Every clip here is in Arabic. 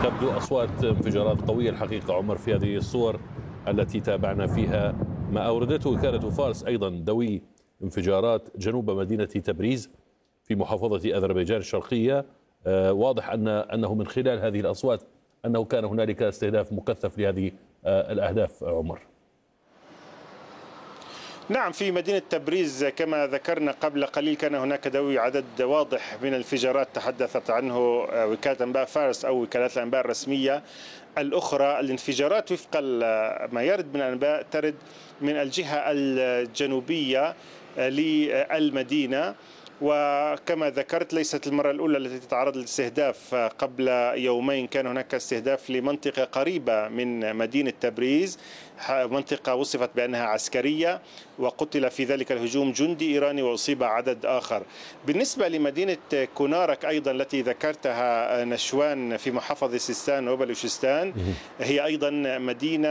تبدو أصوات انفجارات قوية الحقيقة عمر في هذه الصور التي تابعنا فيها ما أوردته وكالة فارس، أيضا دوي انفجارات جنوب مدينة تبريز في محافظة أذربيجان الشرقية. واضح أنه من خلال هذه الأصوات أنه كان هنالك استهداف مكثف لهذه الأهداف. عمر. نعم، في مدينة تبريز كما ذكرنا قبل قليل كان هناك دوي عدد واضح من الانفجارات تحدثت عنه وكالة أنباء فارس أو وكالات الأنباء الرسمية الأخرى. الانفجارات وفق ما يرد من الأنباء ترد من الجهة الجنوبية للمدينة، وكما ذكرت ليست المرة الأولى التي تتعرض للاستهداف. قبل يومين كان هناك استهداف لمنطقة قريبة من مدينة تبريز، منطقة وصفت بأنها عسكرية، وقتل في ذلك الهجوم جندي إيراني وأصيب عدد آخر. بالنسبة لمدينة كونارك أيضا التي ذكرتها نشوان في محافظة سيستان وبلوشستان، هي أيضا مدينة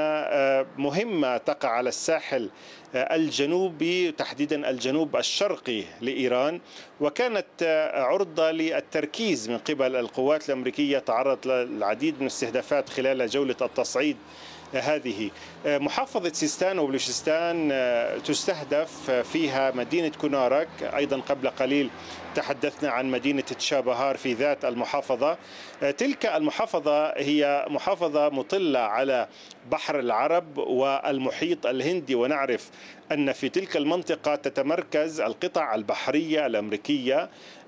مهمة تقع على الساحل الجنوبي، تحديدا الجنوب الشرقي لإيران، وكانت عرضة للتركيز من قبل القوات الأمريكية. تعرضت للعديد من الاستهدافات خلال جولة التصعيد هذه. محافظة سيستان وبلوشستان تستهدف فيها مدينة كونارك، أيضا قبل قليل تحدثنا عن مدينة تشابهار في ذات المحافظة. تلك المحافظة هي محافظة مطلة على بحر العرب والمحيط الهندي، ونعرف أن في تلك المنطقة تتمركز القطع البحرية الأمريكية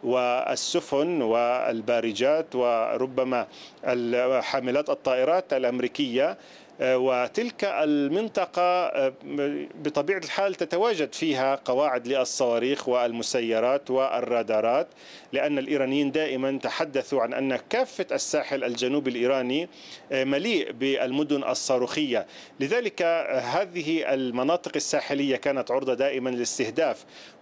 والسفن والبارجات وربما حاملات الطائرات الأمريكية، وتلك المنطقة بطبيعة الحال تتواجد فيها قواعد للصواريخ والمسيرات والرادارات، لأن الإيرانيين دائما تحدثوا عن أن كافة الساحل الجنوبي الإيراني مليء بالمدن الصاروخية. لذلك هذه المناطق الساحلية كانت عرضة دائما للاستهداف،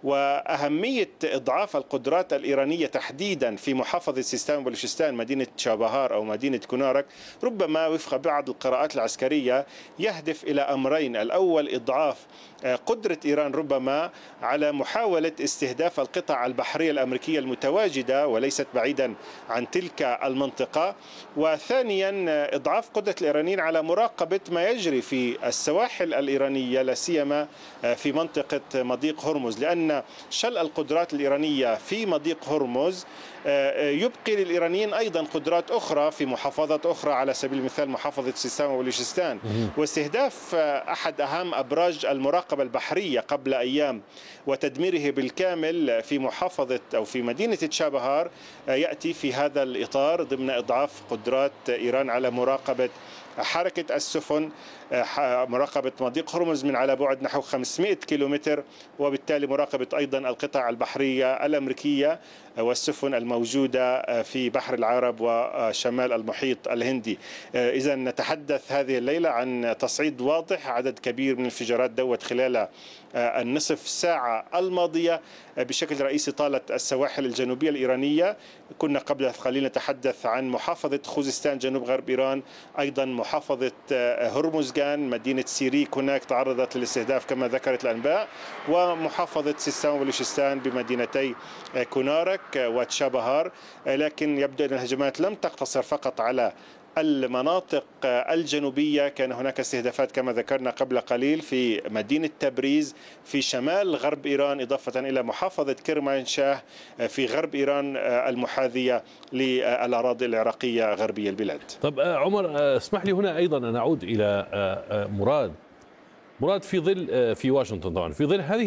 وأهمية إضعاف القدرات الإيرانية تحديدا في محافظة سيستان وبلوشستان مدينة شابهار أو مدينة كونارك ربما وفق بعض القراءات العسكرية يهدف إلى أمرين: الأول إضعاف قدرة إيران ربما على محاولة استهداف القطع البحرية الأمريكية المتواجدة وليست بعيدا عن تلك المنطقة، وثانيا إضعاف قدرة الإيرانيين على مراقبة ما يجري في السواحل الإيرانية، لا سيما في منطقة مضيق هرمز، لأن شل القدرات الإيرانية في مضيق هرمز يبقي للإيرانيين أيضا قدرات أخرى في محافظات أخرى، على سبيل المثال محافظة سيستان وبلوشستان. واستهداف أحد أهم أبراج المراقبة البحرية قبل أيام وتدميره بالكامل في محافظة أو في مدينة تشابهار يأتي في هذا الإطار ضمن إضعاف قدرات إيران على مراقبة حركة السفن، مراقبة مضيق هرمز من على بعد نحو 500 كيلومتر، وبالتالي مراقبة أيضا القطع البحرية الأمريكية والسفن الموجودة في بحر العرب وشمال المحيط الهندي. إذا نتحدث هذه الليلة عن تصعيد واضح، عدد كبير من الانفجارات دوت خلال النصف ساعة الماضية بشكل رئيسي طالت السواحل الجنوبية الإيرانية. كنا قبل قليل نتحدث عن محافظة خوزستان جنوب غرب إيران، أيضا محافظة هرمزغان، مدينة سيريك هناك تعرضت للاستهداف كما ذكرت الأنباء، ومحافظة سيستان وبلوشستان بمدينتي كونارك وتشابهار. لكن يبدو أن الهجمات لم تقتصر فقط على المناطق الجنوبية، كان هناك استهدافات كما ذكرنا قبل قليل في مدينة تبريز في شمال غرب إيران، إضافة إلى محافظة كرمانشاه في غرب إيران المحاذية للأراضي العراقية غربية البلاد. طب عمر، اسمح لي هنا أيضا أن أعود إلى مراد في ظل في واشنطن، طبعا في ظل هذه